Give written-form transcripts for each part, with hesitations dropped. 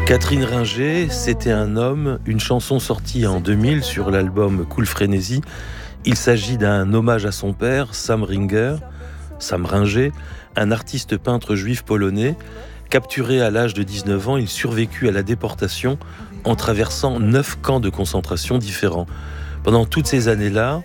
Catherine Ringer, C'était un homme, une chanson sortie en 2000 sur l'album Cool Frénésie. Il s'agit d'un hommage à son père, Sam Ringer, un artiste peintre juif polonais. Capturé à l'âge de 19 ans, il survécut à la déportation en traversant 9 camps de concentration différents. Pendant toutes ces années-là,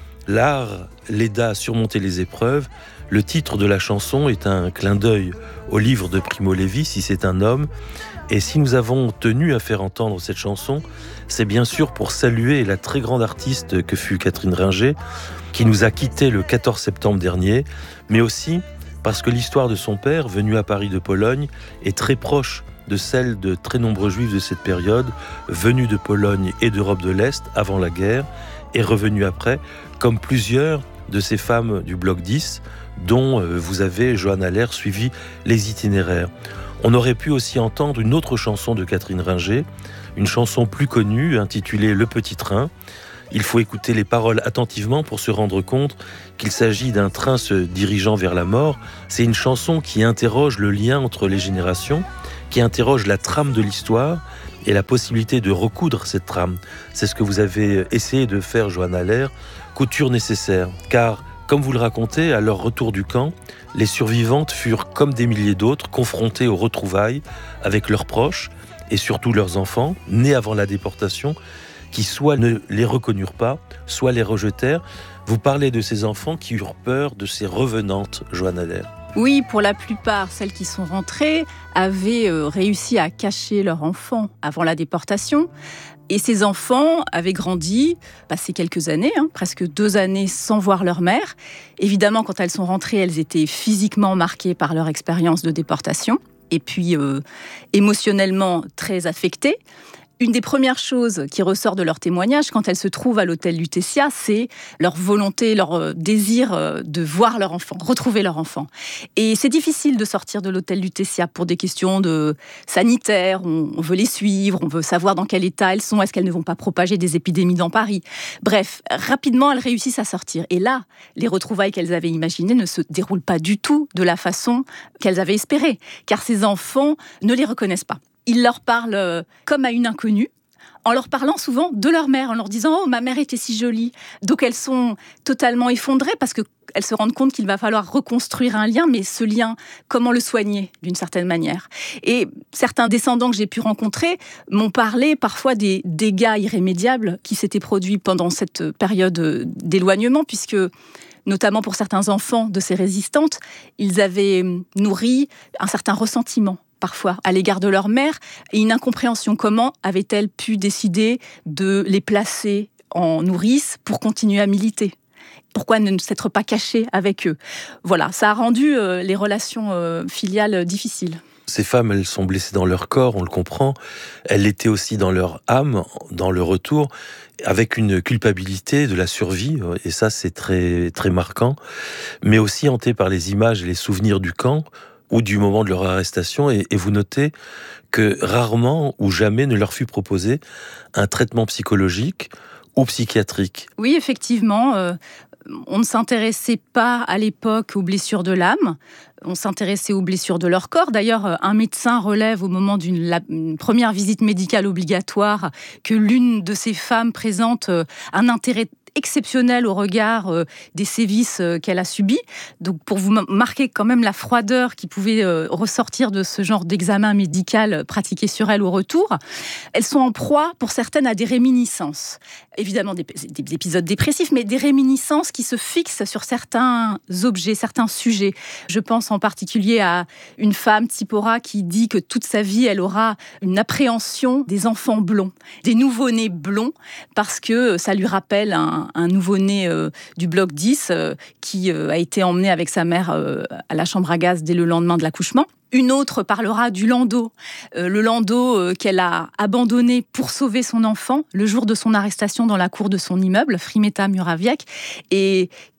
l'art l'aida à surmonter les épreuves. Le titre de la chanson est un clin d'œil au livre de Primo Levi, Si c'est un homme. Et si nous avons tenu à faire entendre cette chanson, c'est bien sûr pour saluer la très grande artiste que fut Catherine Ringer, qui nous a quittés le 14 septembre dernier, mais aussi parce que l'histoire de son père, venu à Paris de Pologne, est très proche de celle de très nombreux juifs de cette période, venus de Pologne et d'Europe de l'Est avant la guerre, et revenus après, comme plusieurs de ces femmes du bloc 10, dont vous avez, Johanna Lehr, suivi les itinéraires. On aurait pu aussi entendre une autre chanson de Catherine Ringer, une chanson plus connue, intitulée Le Petit Train. Il faut écouter les paroles attentivement pour se rendre compte qu'il s'agit d'un train se dirigeant vers la mort. C'est une chanson qui interroge le lien entre les générations, qui interroge la trame de l'histoire et la possibilité de recoudre cette trame. C'est ce que vous avez essayé de faire, Johanna Lehr, couture nécessaire. Car, comme vous le racontez, à leur retour du camp, les survivantes furent, comme des milliers d'autres, confrontées aux retrouvailles avec leurs proches et surtout leurs enfants, nés avant la déportation, qui soit ne les reconnurent pas, soit les rejetèrent. Vous parlez de ces enfants qui eurent peur de ces revenantes, Johanna Lehr. Oui, pour la plupart, celles qui sont rentrées avaient réussi à cacher leur enfant avant la déportation. Et ces enfants avaient grandi, passé quelques années, presque 2 années sans voir leur mère. Évidemment, quand elles sont rentrées, elles étaient physiquement marquées par leur expérience de déportation. Et puis, émotionnellement très affectées. Une des premières choses qui ressort de leur témoignage quand elles se trouvent à l'hôtel Lutetia, c'est leur volonté, leur désir de voir leur enfant, retrouver leur enfant. Et c'est difficile de sortir de l'hôtel Lutetia pour des questions de sanitaires. On veut les suivre, on veut savoir dans quel état elles sont, est-ce qu'elles ne vont pas propager des épidémies dans Paris. Bref, rapidement, elles réussissent à sortir. Et là, les retrouvailles qu'elles avaient imaginées ne se déroulent pas du tout de la façon qu'elles avaient espéré, car ces enfants ne les reconnaissent pas. Ils leur parlent comme à une inconnue, en leur parlant souvent de leur mère, en leur disant « Oh, ma mère était si jolie ». Donc elles sont totalement effondrées parce qu'elles se rendent compte qu'il va falloir reconstruire un lien, mais ce lien, comment le soigner d'une certaine manière. Et certains descendants que j'ai pu rencontrer m'ont parlé parfois des dégâts irrémédiables qui s'étaient produits pendant cette période d'éloignement, puisque notamment pour certains enfants de ces résistantes, ils avaient nourri un certain ressentiment parfois à l'égard de leur mère, et une incompréhension. Comment avait-elle pu décider de les placer en nourrice pour continuer à militer ? Pourquoi ne s'être pas cachée avec eux ? Voilà, ça a rendu les relations filiales difficiles. Ces femmes, elles sont blessées dans leur corps, on le comprend. Elles l'étaient aussi dans leur âme, dans le retour, avec une culpabilité de la survie, et ça c'est très, très marquant, mais aussi hantées par les images et les souvenirs du camp, ou du moment de leur arrestation, et vous notez que rarement ou jamais ne leur fut proposé un traitement psychologique ou psychiatrique. Oui, effectivement, on ne s'intéressait pas à l'époque aux blessures de l'âme, on s'intéressait aux blessures de leur corps. D'ailleurs, un médecin relève au moment d'une première visite médicale obligatoire que l'une de ces femmes présente un intérêt exceptionnel au regard des sévices qu'elle a subis. Donc, pour vous marquer quand même la froideur qui pouvait ressortir de ce genre d'examen médical pratiqué sur elle au retour, elles sont en proie, pour certaines, à des réminiscences. Évidemment, des épisodes dépressifs, mais des réminiscences qui se fixent sur certains objets, certains sujets. Je pense en particulier à une femme, Tsipora, qui dit que toute sa vie, elle aura une appréhension des enfants blonds, des nouveau-nés blonds, parce que ça lui rappelle un nouveau-né du bloc 10 qui a été emmené avec sa mère à la chambre à gaz dès le lendemain de l'accouchement. Une autre parlera du landau, le landau qu'elle a abandonné pour sauver son enfant le jour de son arrestation dans la cour de son immeuble, Frimeta Muraviec, et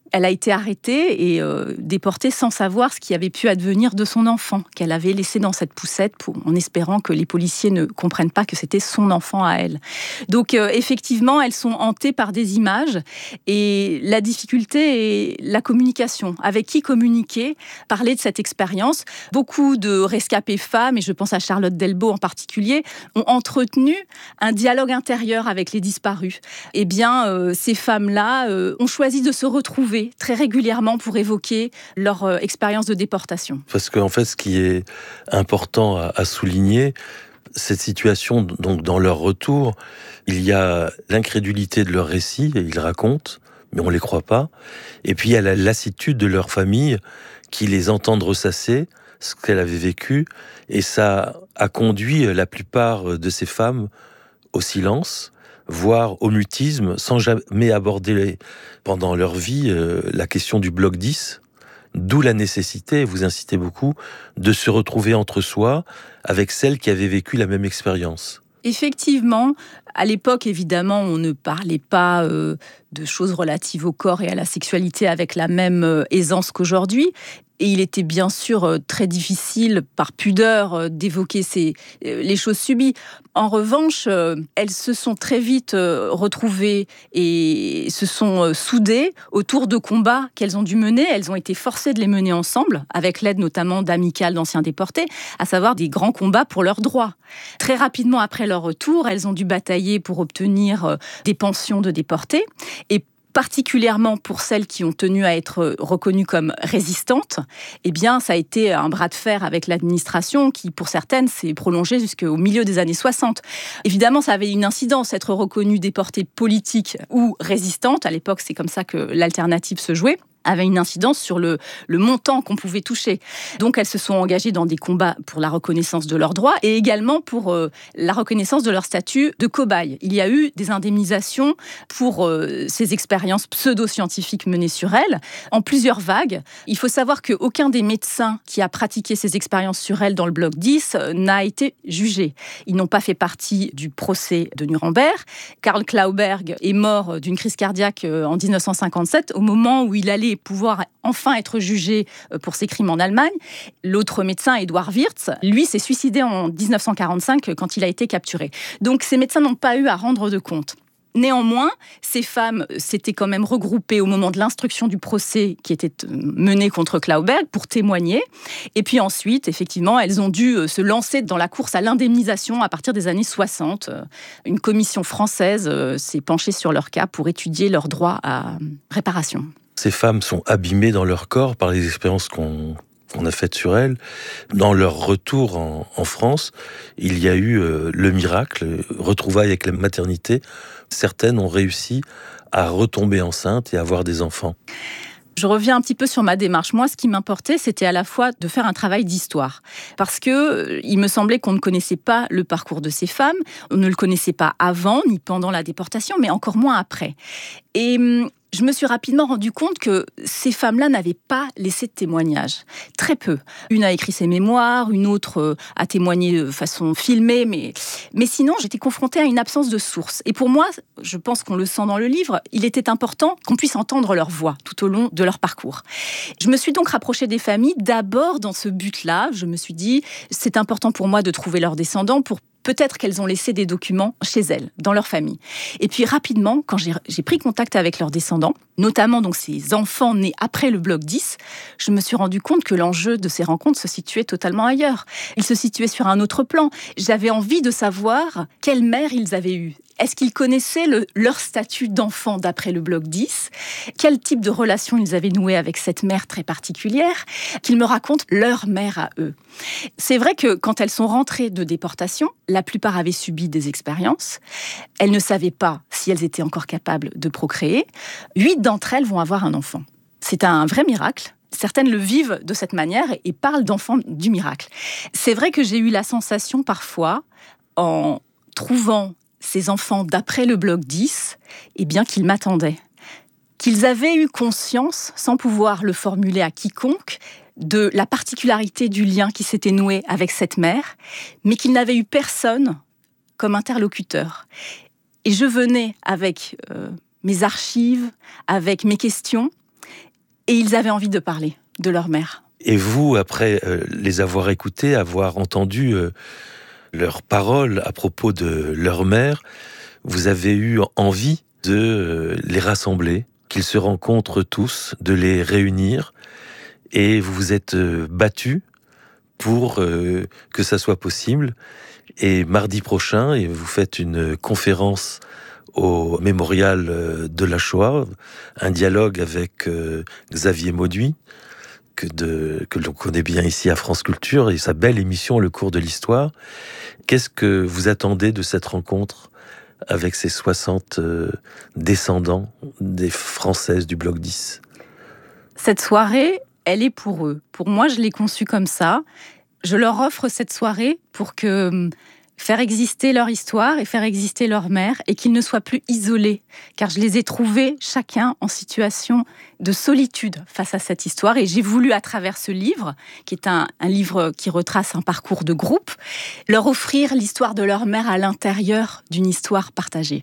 Elle a été arrêtée et déportée sans savoir ce qui avait pu advenir de son enfant, qu'elle avait laissé dans cette poussette en espérant que les policiers ne comprennent pas que c'était son enfant à elle. Donc effectivement, elles sont hantées par des images et la difficulté est la communication. Avec qui communiquer, parler de cette expérience. Beaucoup de rescapées femmes, et je pense à Charlotte Delbo en particulier, ont entretenu un dialogue intérieur avec les disparus. Eh bien, ces femmes-là ont choisi de se retrouver très régulièrement pour évoquer leur expérience de déportation. Parce qu'en fait, ce qui est important à souligner, cette situation, donc dans leur retour, il y a l'incrédulité de leur récit, et ils racontent, mais on ne les croit pas. Et puis il y a la lassitude de leur famille qui les entendent ressasser ce qu'elle avait vécu. Et ça a conduit la plupart de ces femmes au silence, voire au mutisme, sans jamais aborder pendant leur vie la question du bloc 10. D'où la nécessité, vous incitez beaucoup, de se retrouver entre soi avec celles qui avaient vécu la même expérience. Effectivement, à l'époque, évidemment, on ne parlait pas de choses relatives au corps et à la sexualité avec la même aisance qu'aujourd'hui. Et il était bien sûr très difficile, par pudeur, d'évoquer les choses subies. En revanche, elles se sont très vite retrouvées et se sont soudées autour de combats qu'elles ont dû mener. Elles ont été forcées de les mener ensemble, avec l'aide notamment d'amicales d'anciens déportés, à savoir des grands combats pour leurs droits. Très rapidement après leur retour, elles ont dû batailler pour obtenir des pensions de déportés. Et particulièrement pour celles qui ont tenu à être reconnues comme résistantes, eh bien, ça a été un bras de fer avec l'administration qui, pour certaines, s'est prolongé jusqu'au milieu des années 60. Évidemment, ça avait une incidence, être reconnue déportée politique ou résistante. À l'époque, c'est comme ça que l'alternative se jouait, avait une incidence sur le montant qu'on pouvait toucher. Donc, elles se sont engagées dans des combats pour la reconnaissance de leurs droits et également pour la reconnaissance de leur statut de cobaye. Il y a eu des indemnisations pour ces expériences pseudo-scientifiques menées sur elles, en plusieurs vagues. Il faut savoir qu'aucun des médecins qui a pratiqué ces expériences sur elles dans le bloc 10 n'a été jugé. Ils n'ont pas fait partie du procès de Nuremberg. Karl Klauberg est mort d'une crise cardiaque en 1957, au moment où il allait pouvoir enfin être jugé pour ses crimes en Allemagne. L'autre médecin, Eduard Wirtz, lui s'est suicidé en 1945 quand il a été capturé. Donc ces médecins n'ont pas eu à rendre de compte. Néanmoins, ces femmes s'étaient quand même regroupées au moment de l'instruction du procès qui était mené contre Klauberg pour témoigner. Et puis ensuite, effectivement, elles ont dû se lancer dans la course à l'indemnisation à partir des années 60. Une commission française s'est penchée sur leur cas pour étudier leur droit à réparation. Ces femmes sont abîmées dans leur corps par les expériences qu'on a faites sur elles. Dans leur retour en France, il y a eu le miracle, retrouvailles avec la maternité. Certaines ont réussi à retomber enceintes et à avoir des enfants. Je reviens un petit peu sur ma démarche. Moi, ce qui m'importait, c'était à la fois de faire un travail d'histoire. Parce que il me semblait qu'on ne connaissait pas le parcours de ces femmes. On ne le connaissait pas avant, ni pendant la déportation, mais encore moins après. Et je me suis rapidement rendu compte que ces femmes-là n'avaient pas laissé de témoignages. Très peu. Une a écrit ses mémoires, une autre a témoigné de façon filmée, mais sinon, j'étais confrontée à une absence de source. Et pour moi, je pense qu'on le sent dans le livre, il était important qu'on puisse entendre leur voix tout au long de leur parcours. Je me suis donc rapprochée des familles, d'abord dans ce but-là. Je me suis dit, c'est important pour moi de trouver leurs descendants pour peut-être qu'elles ont laissé des documents chez elles, dans leur famille. Et puis rapidement, quand j'ai pris contact avec leurs descendants, notamment donc ces enfants nés après le bloc 10, je me suis rendu compte que l'enjeu de ces rencontres se situait totalement ailleurs. Il se situait sur un autre plan. J'avais envie de savoir quelle mère ils avaient eue. Est-ce qu'ils connaissaient leur statut d'enfant d'après le bloc 10 ? Quel type de relation ils avaient noué avec cette mère très particulière ? Qu'ils me racontent leur mère à eux. C'est vrai que quand elles sont rentrées de déportation, la plupart avaient subi des expériences. Elles ne savaient pas si elles étaient encore capables de procréer. 8 d'entre elles vont avoir un enfant. C'est un vrai miracle. Certaines le vivent de cette manière et parlent d'enfants du miracle. C'est vrai que j'ai eu la sensation parfois, en trouvant ces enfants d'après le bloc 10, eh bien qu'ils m'attendaient. Qu'ils avaient eu conscience, sans pouvoir le formuler à quiconque, de la particularité du lien qui s'était noué avec cette mère, mais qu'ils n'avaient eu personne comme interlocuteur. Et je venais avec mes archives, avec mes questions, Et ils avaient envie de parler de leur mère. Et vous, après les avoir écoutés, avoir entendu leurs paroles à propos de leur mère, vous avez eu envie de les rassembler, qu'ils se rencontrent tous, de les réunir, et vous vous êtes battus pour que ça soit possible. Et mardi prochain, et vous faites une conférence au mémorial de la Shoah, un dialogue avec Xavier Mauduit, que l'on connaît bien ici à France Culture, et sa belle émission Le cours de l'histoire. Qu'est-ce que vous attendez de cette rencontre avec ces 60 descendants des Françaises du Bloc 10 ? Cette soirée, elle est pour eux. Pour moi, je l'ai conçue comme ça. Je leur offre cette soirée pour faire exister leur histoire et faire exister leur mère, et qu'ils ne soient plus isolés. Car je les ai trouvés chacun en situation de solitude face à cette histoire. Et j'ai voulu, à travers ce livre, qui est un livre qui retrace un parcours de groupe, leur offrir l'histoire de leur mère à l'intérieur d'une histoire partagée.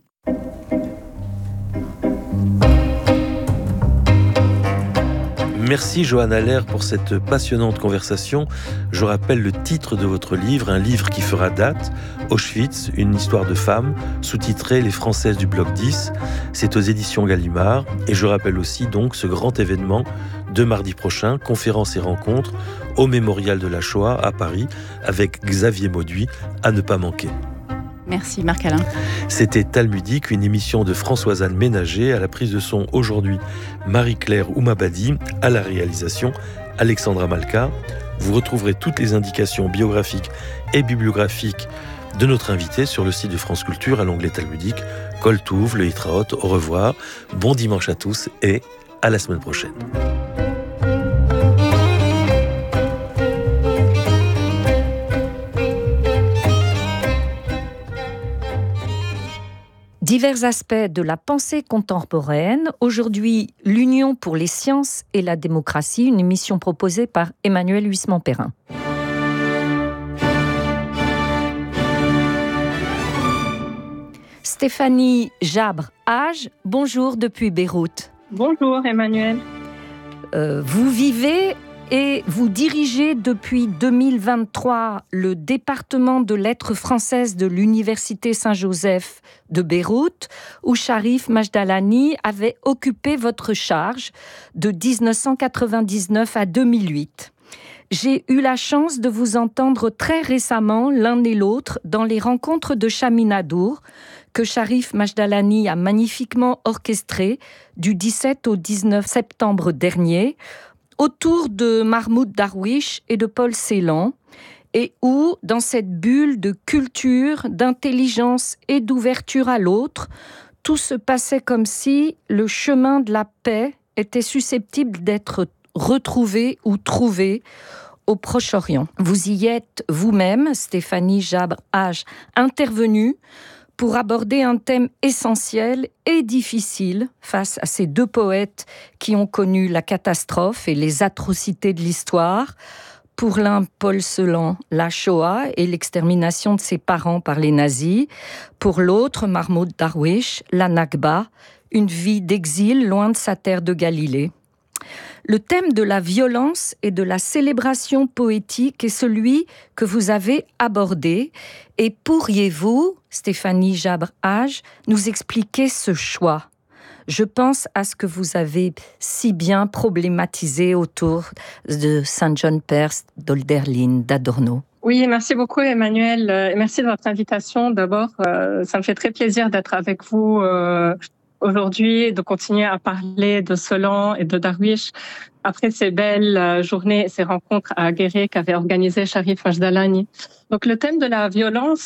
Merci Johanna Lehr pour cette passionnante conversation. Je rappelle le titre de votre livre, un livre qui fera date, Auschwitz, une histoire de femme, sous-titré Les Françaises du Bloc 10. C'est aux éditions Gallimard. Et je rappelle aussi donc ce grand événement de mardi prochain, conférence et rencontre au Mémorial de la Shoah à Paris avec Xavier Mauduit, à ne pas manquer. Merci Marc-Alain. C'était Talmudique, une émission de Françoise-Anne Ménager, à la prise de son aujourd'hui Marie-Claire Oumabadi, à la réalisation Alexandra Malka. Vous retrouverez toutes les indications biographiques et bibliographiques de notre invité sur le site de France Culture à l'onglet Talmudique. Kol Touv, le Hitraot, au revoir, bon dimanche à tous et à la semaine prochaine. Divers aspects de la pensée contemporaine. Aujourd'hui, l'Union pour les sciences et la démocratie, une émission proposée par Emmanuel Huisman-Perrin. Stéphanie Jabre-Hage, bonjour depuis Beyrouth. Bonjour Emmanuel. Vous vivez et vous dirigez depuis 2023 le département de lettres françaises de l'Université Saint-Joseph de Beyrouth, où Sharif Majdalani avait occupé votre charge de 1999 à 2008. J'ai eu la chance de vous entendre très récemment, l'un et l'autre, dans les rencontres de Chaminadour, que Sharif Majdalani a magnifiquement orchestré du 17 au 19 septembre dernier, autour de Mahmoud Darwish et de Paul Celan, et où, dans cette bulle de culture, d'intelligence et d'ouverture à l'autre, tout se passait comme si le chemin de la paix était susceptible d'être retrouvé ou trouvé au Proche-Orient. Vous y êtes vous-même, Stéphanie Jabre-Hage, intervenue pour aborder un thème essentiel et difficile face à ces deux poètes qui ont connu la catastrophe et les atrocités de l'histoire. Pour l'un, Paul Celan, la Shoah et l'extermination de ses parents par les nazis. Pour l'autre, Mahmoud Darwish, la Nakba, une vie d'exil loin de sa terre de Galilée. Le thème de la violence et de la célébration poétique est celui que vous avez abordé. Et pourriez-vous, Stéphanie Jabre-Hage, nous expliquer ce choix ? Je pense à ce que vous avez si bien problématisé autour de Saint John Perse, d'Hölderlin, d'Adorno. Oui, merci beaucoup Emmanuel. Et merci de votre invitation. D'abord, ça me fait très plaisir d'être avec vous aujourd'hui, de continuer à parler de Celan et de Darwish après ces belles journées et ces rencontres à Guéret qu'avait organisé Sharif Majdalani. Donc le thème de la violence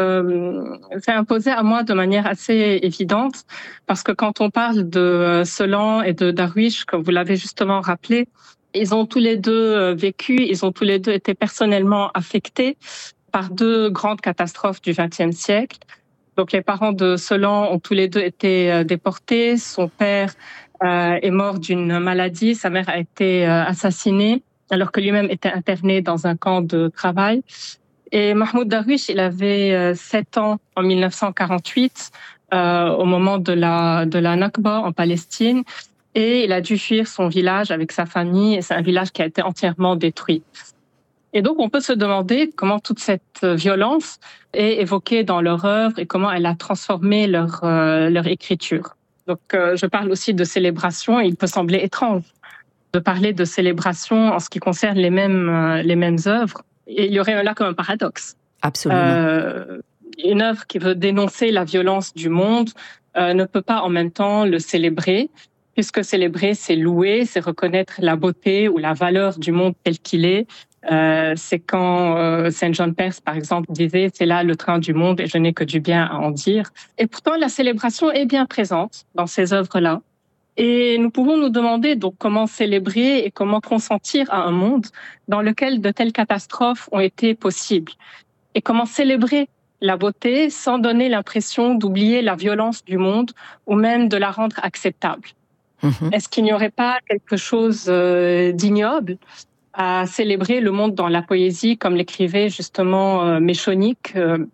s'est imposé à moi de manière assez évidente parce que quand on parle de Celan et de Darwish, comme vous l'avez justement rappelé, ils ont tous les deux vécu, ils ont tous les deux été personnellement affectés par deux grandes catastrophes du XXe siècle. Donc les parents de Celan ont tous les deux été déportés. Son père est mort d'une maladie. Sa mère a été assassinée alors que lui-même était interné dans un camp de travail. Et Mahmoud Darwish, il avait 7 ans en 1948 au moment de la Nakba en Palestine. et il a dû fuir son village avec sa famille, et c'est un village qui a été entièrement détruit. Et donc, on peut se demander comment toute cette violence est évoquée dans leur œuvre et comment elle a transformé leur écriture. Donc, je parle aussi de célébration, et il peut sembler étrange de parler de célébration en ce qui concerne les mêmes œuvres. Et il y aurait là comme un paradoxe. Absolument. Une œuvre qui veut dénoncer la violence du monde ne peut pas en même temps le célébrer, puisque célébrer, c'est louer, c'est reconnaître la beauté ou la valeur du monde tel qu'il est. C'est quand Saint John Perse, par exemple, disait « c'est là le train du monde et je n'ai que du bien à en dire ». Et pourtant, la célébration est bien présente dans ces œuvres-là. Et nous pouvons nous demander donc comment célébrer et comment consentir à un monde dans lequel de telles catastrophes ont été possibles. Et comment célébrer la beauté sans donner l'impression d'oublier la violence du monde ou même de la rendre acceptable. Est-ce qu'il n'y aurait pas quelque chose d'ignoble à célébrer le monde dans la poésie, comme l'écrivait justement Méchonique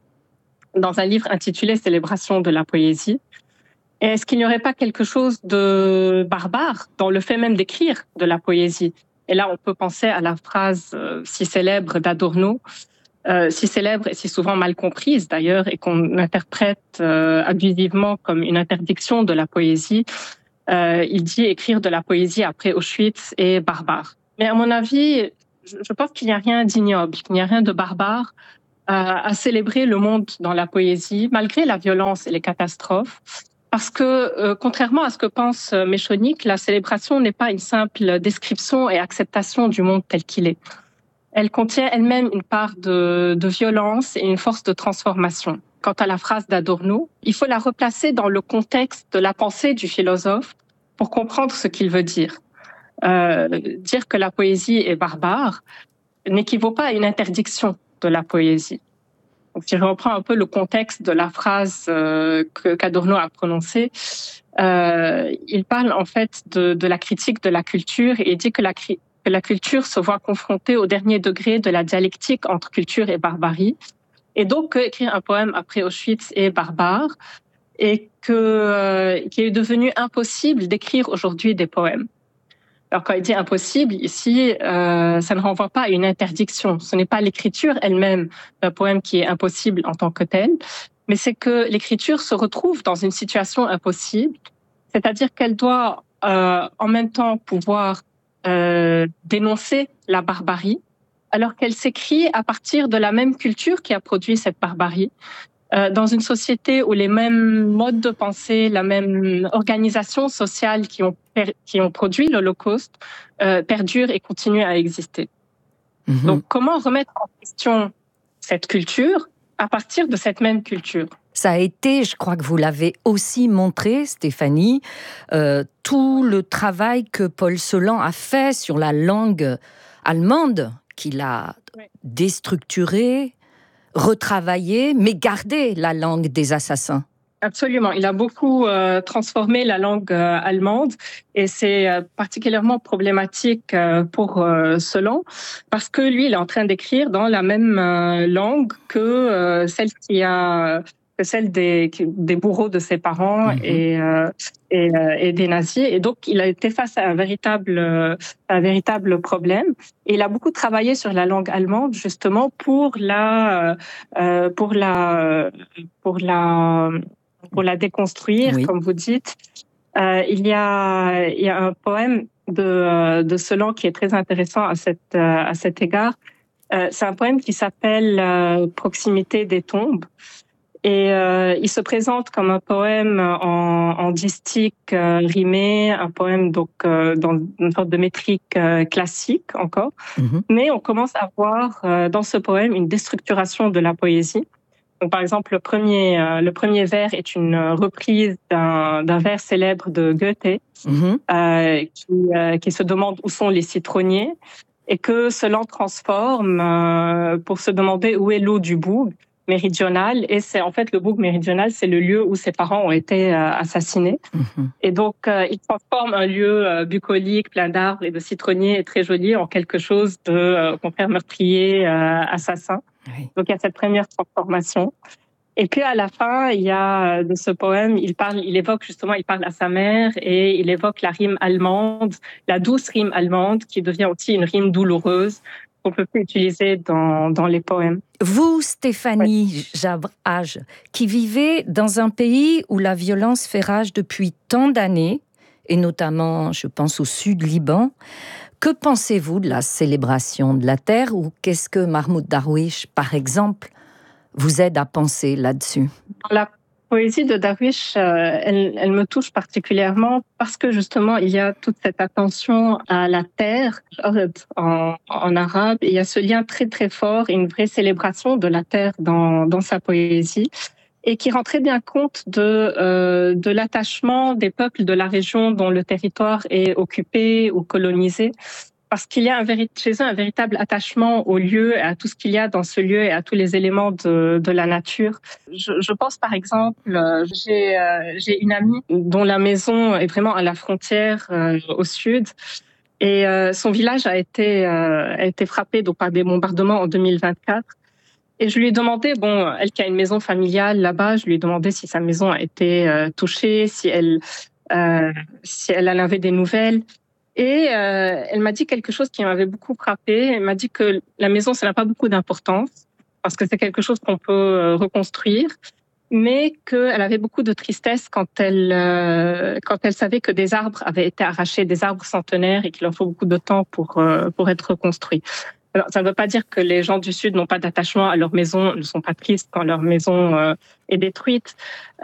dans un livre intitulé « Célébration de la poésie ». Et est-ce qu'il n'y aurait pas quelque chose de barbare dans le fait même d'écrire de la poésie? Et là, on peut penser à la phrase si célèbre d'Adorno, si célèbre et si souvent mal comprise d'ailleurs, et qu'on interprète abusivement comme une interdiction de la poésie. Il dit écrire de la poésie après Auschwitz est barbare. Mais à mon avis, je pense qu'il n'y a rien d'ignoble, qu'il n'y a rien de barbare à célébrer le monde dans la poésie, malgré la violence et les catastrophes. Parce que, contrairement à ce que pense Méchonique, la célébration n'est pas une simple description et acceptation du monde tel qu'il est. Elle contient elle-même une part de violence et une force de transformation. Quant à la phrase d'Adorno, il faut la replacer dans le contexte de la pensée du philosophe pour comprendre ce qu'il veut dire. Dire que la poésie est barbare n'équivaut pas à une interdiction de la poésie. Donc, si je reprends un peu le contexte de la phrase qu'Adorno a prononcée, il parle en fait de la critique de la culture et il dit que la culture se voit confrontée au dernier degré de la dialectique entre culture et barbarie. Et donc, écrire un poème après Auschwitz est barbare et qu'il est devenu impossible d'écrire aujourd'hui des poèmes. Alors, quand il dit impossible, ici, ça ne renvoie pas à une interdiction. Ce n'est pas l'écriture elle-même d'un poème qui est impossible en tant que tel, mais c'est que l'écriture se retrouve dans une situation impossible, c'est-à-dire qu'elle doit en même temps pouvoir dénoncer la barbarie, alors qu'elle s'écrit à partir de la même culture qui a produit cette barbarie, dans une société où les mêmes modes de pensée, la même organisation sociale qui ont produit l'Holocauste perdurent et continuent à exister. Donc, comment remettre en question cette culture à partir de cette même culture? Ça a été, je crois que vous l'avez aussi montré, Stéphanie, tout le travail que Paul Celan a fait sur la langue allemande, qu'il a déstructurée, retravaillé, mais garder la langue des assassins. Absolument. Il a beaucoup transformé la langue allemande et c'est particulièrement problématique pour Celan parce que lui, il est en train d'écrire dans la même langue que celle des bourreaux de ses parents et des nazis. Et donc, il a été face à un véritable problème. Et il a beaucoup travaillé sur la langue allemande, justement, pour la déconstruire, comme vous dites. Il y a un poème de Celan qui est très intéressant à cet égard. C'est un poème qui s'appelle Proximité des tombes. Et il se présente comme un poème en distique rimé, un poème donc dans une sorte de métrique classique encore. Mais on commence à voir dans ce poème une déstructuration de la poésie. Donc, par exemple, le premier vers est une reprise d'un vers célèbre de Goethe qui se demande où sont les citronniers et que Celan transforme pour se demander où est l'eau du boug méridional. Et c'est en fait le boug méridional, c'est le lieu où ses parents ont été assassinés. Et donc, il transforme un lieu bucolique, plein d'arbres et de citronniers et très joli en quelque chose de, au contraire, meurtrier, assassin. Donc, il y a cette première transformation. Et puis à la fin, il y a de ce poème, il parle à sa mère et il évoque la rime allemande, la douce rime allemande qui devient aussi une rime douloureuse qu'on peut plus utiliser dans les poèmes. Vous, Stéphanie Jabraj, qui vivez dans un pays où la violence fait rage depuis tant d'années, et notamment, je pense, au sud Liban, que pensez-vous de la célébration de la terre, ou qu'est-ce que Mahmoud Darwish, par exemple, vous aide à penser là-dessus? La poésie de Darwish, elle me touche particulièrement parce que justement, il y a toute cette attention à la terre en arabe. Et il y a ce lien très très fort et une vraie célébration de la terre dans sa poésie et qui rend très bien compte de l'attachement des peuples de la région dont le territoire est occupé ou colonisé. Parce qu'il y a chez eux un véritable attachement au lieu, à tout ce qu'il y a dans ce lieu et à tous les éléments de la nature. Je pense par exemple, j'ai une amie dont la maison est vraiment à la frontière au sud. Et son village a été frappé donc, par des bombardements en 2024. Et je lui ai demandé, elle qui a une maison familiale là-bas, je lui ai demandé si sa maison a été touchée, si elle en avait des nouvelles. Et elle m'a dit quelque chose qui m'avait beaucoup frappée. Elle m'a dit que la maison, ça n'a pas beaucoup d'importance parce que c'est quelque chose qu'on peut reconstruire, mais qu'elle avait beaucoup de tristesse quand elle savait que des arbres avaient été arrachés, des arbres centenaires, et qu'il leur faut beaucoup de temps pour être reconstruits. Alors, ça ne veut pas dire que les gens du Sud n'ont pas d'attachement à leur maison, ne sont pas tristes quand leur maison est détruite,